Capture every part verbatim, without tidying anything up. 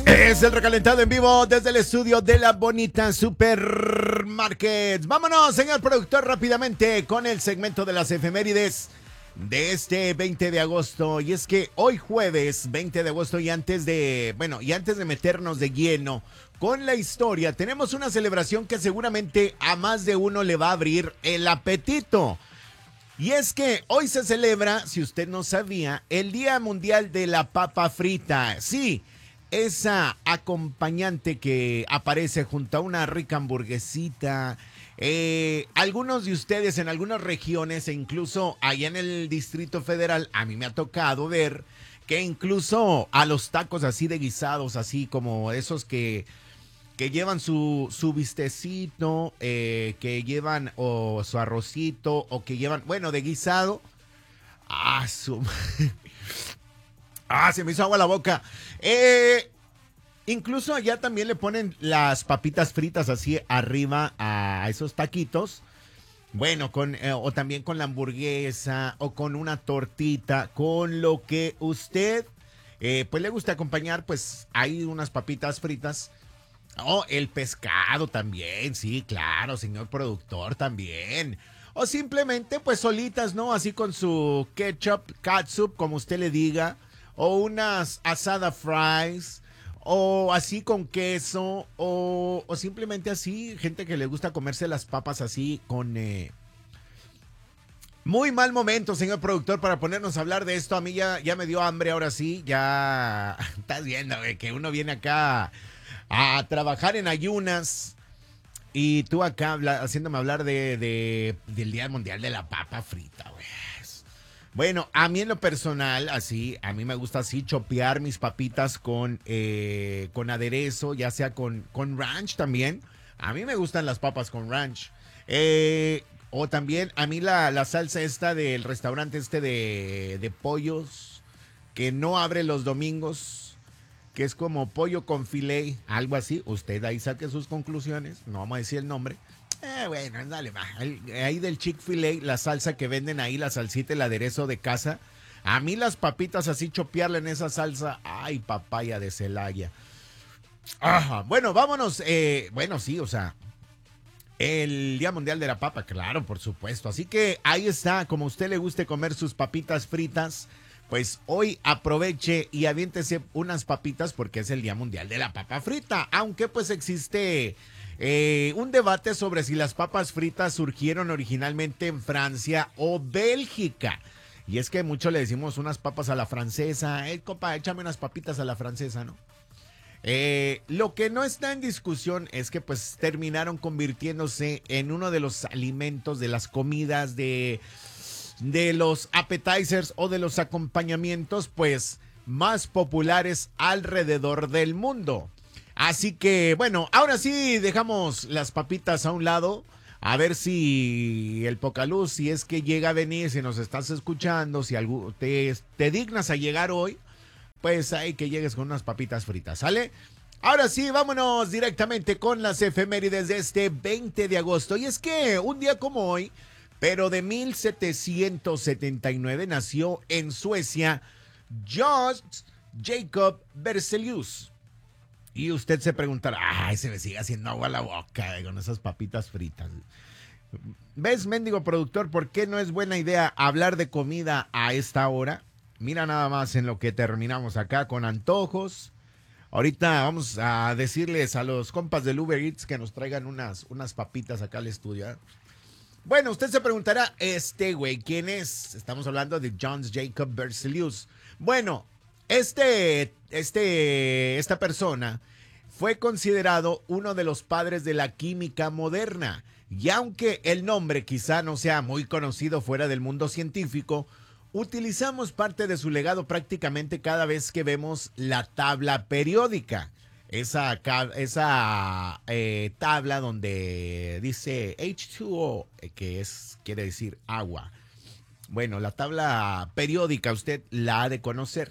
Es el recalentado en vivo desde el estudio de la bonita Supermarket. Vámonos, señor productor, rápidamente con el segmento de las efemérides de este veinte de agosto. Y es que hoy jueves veinte de agosto y antes de, bueno, y antes de meternos de lleno con la historia, tenemos una celebración que seguramente a más de uno le va a abrir el apetito. Y es que hoy se celebra, si usted no sabía, el Día Mundial de la Papa Frita. Sí, esa acompañante que aparece junto a una rica hamburguesita. Eh, algunos de ustedes en algunas regiones e incluso allá en el Distrito Federal, a mí me ha tocado ver que incluso a los tacos así de guisados, así como esos que, que llevan su, su bistecito, eh, que llevan o su arrocito o que llevan, bueno, de guisado. Ah, su... Ah, se me hizo agua la boca. Eh, incluso allá también le ponen las papitas fritas así arriba a esos taquitos. Bueno, con, eh, o también con la hamburguesa o con una tortita, con lo que usted eh, pues le gusta acompañar, pues hay unas papitas fritas. Oh, el pescado también, sí, claro, señor productor, también. O simplemente pues solitas, ¿no? Así con su ketchup, catsup, como usted le diga. O unas asada fries, o así con queso, o, o simplemente así, gente que le gusta comerse las papas así con... Eh... Muy mal momento, señor productor, para ponernos a hablar de esto. A mí ya, ya me dio hambre, ahora sí, ya... Estás viendo, güey, que uno viene acá a trabajar en ayunas y tú acá habla, haciéndome hablar de, de, del Día Mundial de la Papa Frita, güey. Bueno, a mí en lo personal, así, a mí me gusta así chopear mis papitas con, eh, con aderezo, ya sea con, con ranch también. A mí me gustan las papas con ranch. Eh, o también a mí la, la salsa esta del restaurante este de, de pollos, que no abre los domingos, que es como pollo con filet, algo así. Usted ahí saque sus conclusiones, no vamos a decir el nombre. Eh, bueno, dale, va. Ahí del Chick-fil-A, la salsa que venden ahí, la salsita, el aderezo de casa. A mí las papitas así, chopearle en esa salsa. Ay, papaya de Celaya. Ajá. Bueno, vámonos. Eh, bueno, sí, o sea, el Día Mundial de la Papa, claro, por supuesto. Así que ahí está, como a usted le guste comer sus papitas fritas, pues hoy aproveche y aviéntese unas papitas porque es el Día Mundial de la Papa Frita. Aunque pues existe... Eh, un debate sobre si las papas fritas surgieron originalmente en Francia o Bélgica. Y es que mucho le decimos unas papas a la francesa. Eh, compa, échame unas papitas a la francesa, ¿no? Eh, lo que no está en discusión es que pues terminaron convirtiéndose en uno de los alimentos, de las comidas, de, de los appetizers o de los acompañamientos pues más populares alrededor del mundo. Así que, bueno, ahora sí dejamos las papitas a un lado. A ver si el Pocaluz, si es que llega a venir, si nos estás escuchando, si algo, te, te dignas a llegar hoy, pues hay que llegues con unas papitas fritas, ¿sale? Ahora sí, vámonos directamente con las efemérides de este veinte de agosto. Y es que un día como hoy, pero de mil setecientos setenta y nueve, nació en Suecia Johann Jacob Berzelius. Y usted se preguntará, ay, se me sigue haciendo agua la boca eh, con esas papitas fritas. ¿Ves, mendigo productor, por qué no es buena idea hablar de comida a esta hora? Mira nada más en lo que terminamos acá con antojos. Ahorita vamos a decirles a los compas del Uber Eats que nos traigan unas, unas papitas acá al estudio. ¿eh? Bueno, usted se preguntará, este güey, ¿quién es? Estamos hablando de Johann Jacob Berzelius. Bueno, Este, este, esta persona fue considerado uno de los padres de la química moderna. Y aunque el nombre quizá no sea muy conocido fuera del mundo científico, utilizamos parte de su legado prácticamente cada vez que vemos la tabla periódica. Esa, esa eh, tabla donde dice H dos O, que es, quiere decir agua. Bueno, la tabla periódica usted la ha de conocer.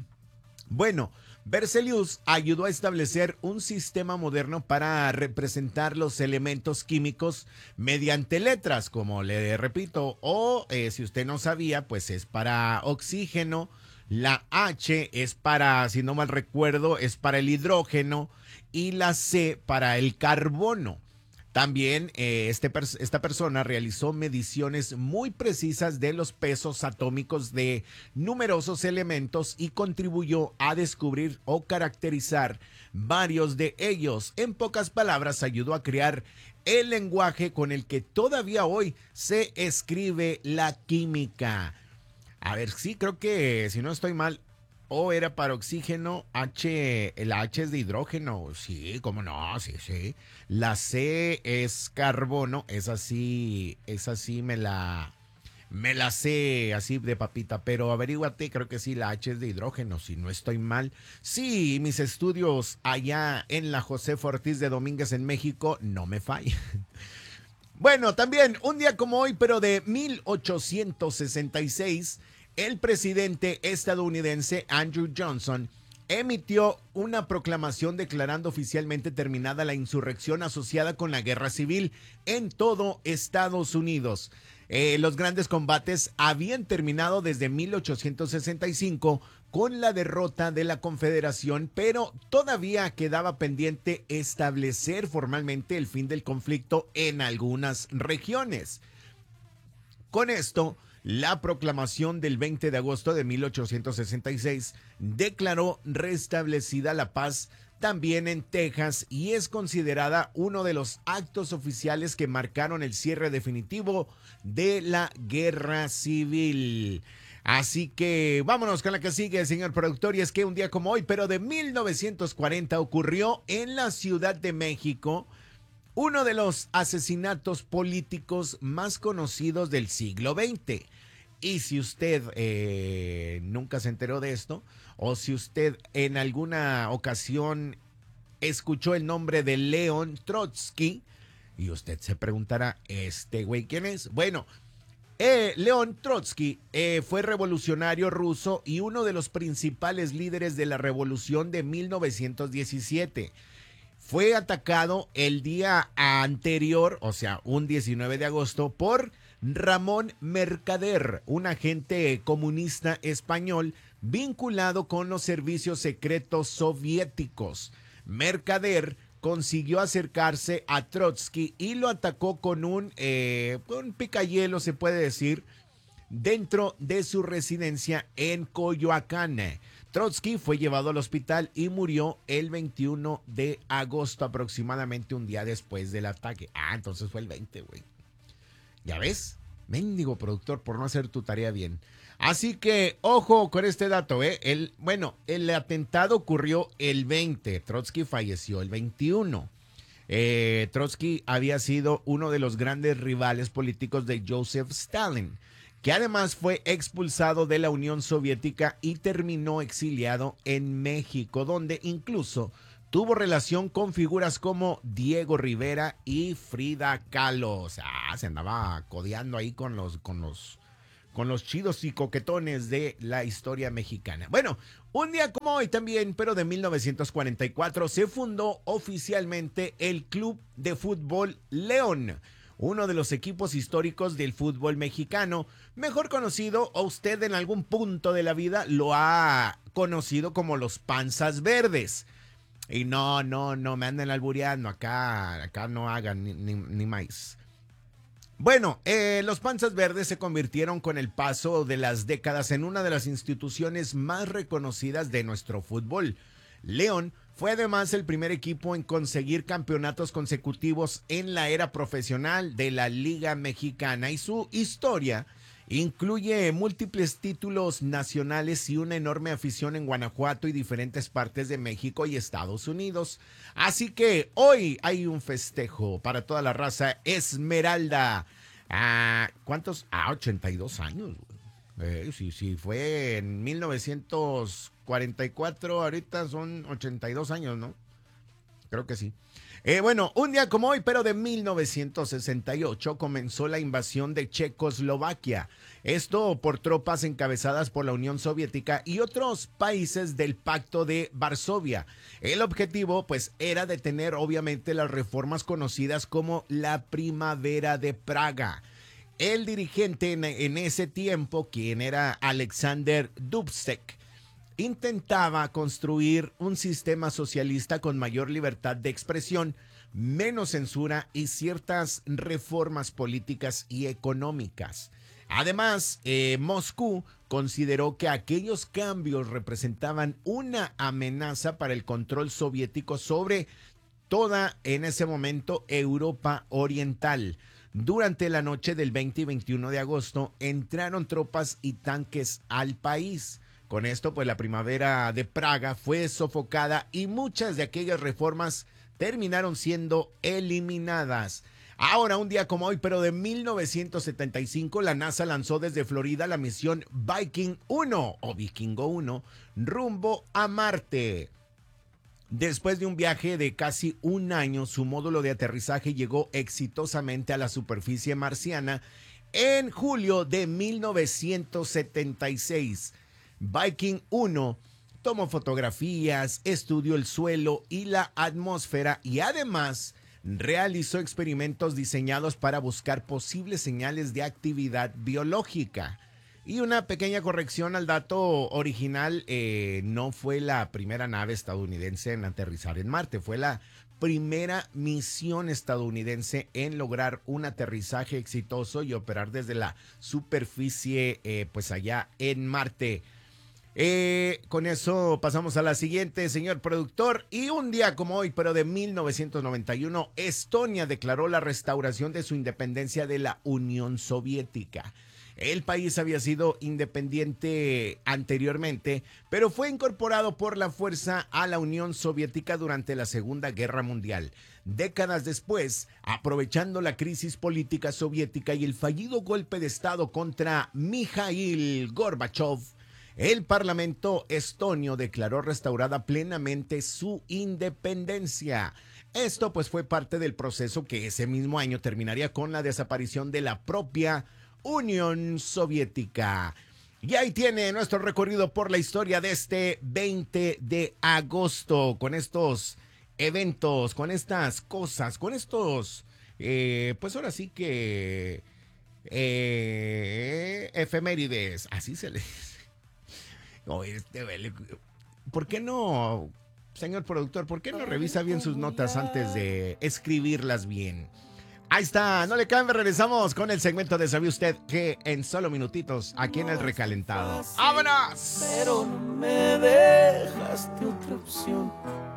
Bueno, Berzelius ayudó a establecer un sistema moderno para representar los elementos químicos mediante letras, como le repito, o eh, si usted no sabía, pues es para oxígeno, La H es para, si no mal recuerdo, es para el hidrógeno y la C para el carbono. También eh, este pers- esta persona realizó mediciones muy precisas de los pesos atómicos de numerosos elementos y contribuyó a descubrir o caracterizar varios de ellos. En pocas palabras, ayudó a crear el lenguaje con el que todavía hoy se escribe la química. A ver, sí, creo que si no estoy mal, O era para oxígeno, H, la H es de hidrógeno, sí, cómo no, sí, sí. La C es carbono, esa sí, esa sí me la, me la sé así de papita, pero averíguate, creo que sí, la H es de hidrógeno, si no estoy mal. Sí, mis estudios allá en la Josefa Ortiz de Domínguez en México no me fallan. Bueno, también un día como hoy, pero de mil ochocientos sesenta y seis, el presidente estadounidense Andrew Johnson emitió una proclamación declarando oficialmente terminada la insurrección asociada con la guerra civil en todo Estados Unidos. Eh, los grandes combates habían terminado desde mil ochocientos sesenta y cinco con la derrota de la Confederación, pero todavía quedaba pendiente establecer formalmente el fin del conflicto en algunas regiones. Con esto, la proclamación del veinte de agosto de mil ochocientos sesenta y seis declaró restablecida la paz también en Texas y es considerada uno de los actos oficiales que marcaron el cierre definitivo de la guerra civil. Así que vámonos con la que sigue, señor productor, y es que un día como hoy, pero de mil novecientos cuarenta, ocurrió en la Ciudad de México uno de los asesinatos políticos más conocidos del siglo veinte. Y si usted eh, nunca se enteró de esto, o si usted en alguna ocasión escuchó el nombre de León Trotsky, y usted se preguntará, ¿este güey quién es? Bueno, eh, León Trotsky eh, fue revolucionario ruso y uno de los principales líderes de la revolución de mil novecientos diecisiete. Fue atacado el día anterior, o sea, un diecinueve de agosto, por Ramón Mercader, un agente comunista español vinculado con los servicios secretos soviéticos. Mercader consiguió acercarse a Trotsky y lo atacó con un, eh, un picayelo, se puede decir, dentro de su residencia en Coyoacán. Trotsky fue llevado al hospital y murió el veintiuno de agosto, aproximadamente un día después del ataque. Ah, entonces fue el veinte, güey. ¿Ya ves? Mendigo productor por no hacer tu tarea bien. Así que, ojo con este dato, ¿eh? El, bueno, el atentado ocurrió el veinte. Trotsky falleció el veintiuno. Eh, Trotsky había sido uno de los grandes rivales políticos de Joseph Stalin, que además fue expulsado de la Unión Soviética y terminó exiliado en México, donde incluso tuvo relación con figuras como Diego Rivera y Frida Kahlo. O sea, se andaba codeando ahí con los, con los, con los chidos y coquetones de la historia mexicana. Bueno, un día como hoy también, pero de mil novecientos cuarenta y cuatro, se fundó oficialmente el Club de Fútbol León, uno de los equipos históricos del fútbol mexicano, mejor conocido, o usted en algún punto de la vida lo ha conocido como los Panzas Verdes. Y no, no, no me anden albureando, acá, acá no hagan ni, ni, ni más. Bueno, eh, los Panzas Verdes se convirtieron con el paso de las décadas en una de las instituciones más reconocidas de nuestro fútbol. León fue además el primer equipo en conseguir campeonatos consecutivos en la era profesional de la Liga Mexicana y su historia incluye múltiples títulos nacionales y una enorme afición en Guanajuato y diferentes partes de México y Estados Unidos. Así que hoy hay un festejo para toda la raza Esmeralda. Ah, ¿cuántos? Ah, ochenta y dos años. Eh, sí, sí, fue en mil novecientos cuarenta y cuatro, ahorita son ochenta y dos años, ¿no? Creo que sí. Eh, bueno, un día como hoy, pero de mil novecientos sesenta y ocho, comenzó la invasión de Checoslovaquia. Esto por tropas encabezadas por la Unión Soviética y otros países del Pacto de Varsovia. El objetivo, pues, era detener, obviamente, las reformas conocidas como la Primavera de Praga. el dirigente en, en ese tiempo, quien era Alexander Dubček, intentaba construir un sistema socialista con mayor libertad de expresión, menos censura y ciertas reformas políticas y económicas. Además, eh, Moscú consideró que aquellos cambios representaban una amenaza para el control soviético sobre toda, en ese momento, Europa Oriental. Durante la noche del veinte y veintiuno de agosto entraron tropas y tanques al país. Con esto, pues la primavera de Praga fue sofocada y muchas de aquellas reformas terminaron siendo eliminadas. Ahora, un día como hoy, pero de mil novecientos setenta y cinco, la NASA lanzó desde Florida la misión Viking uno o Vikingo uno rumbo a Marte. Después de un viaje de casi un año, su módulo de aterrizaje llegó exitosamente a la superficie marciana en julio de mil novecientos setenta y seis. Viking uno tomó fotografías, estudió el suelo y la atmósfera y además realizó experimentos diseñados para buscar posibles señales de actividad biológica. Y una pequeña corrección al dato original, eh, no fue la primera nave estadounidense en aterrizar en Marte, fue la primera misión estadounidense en lograr un aterrizaje exitoso y operar desde la superficie, eh, pues allá en Marte. Eh, con eso pasamos a la siguiente, señor productor. Y un día como hoy, pero de mil novecientos noventa y uno, Estonia declaró la restauración de su independencia de la Unión Soviética. El país había sido independiente anteriormente, pero fue incorporado por la fuerza a la Unión Soviética durante la Segunda Guerra Mundial. Décadas después, aprovechando la crisis política soviética y el fallido golpe de Estado contra Mikhail Gorbachev, el Parlamento estonio declaró restaurada plenamente su independencia. Esto pues fue parte del proceso que ese mismo año terminaría con la desaparición de la propia Unión Soviética. Y ahí tiene nuestro recorrido por la historia de este veinte de agosto, con estos eventos, con estas cosas, con estos, eh, pues ahora sí que eh, efemérides, así se les dice. No, este, ¿por qué no, señor productor, por qué no revisa bien sus notas antes de escribirlas bien? Ahí está, no le cambie, regresamos con el segmento de ¿Sabía usted que en solo minutitos aquí en El Recalentado? ¡Vámonos! Pero no me dejaste otra opción.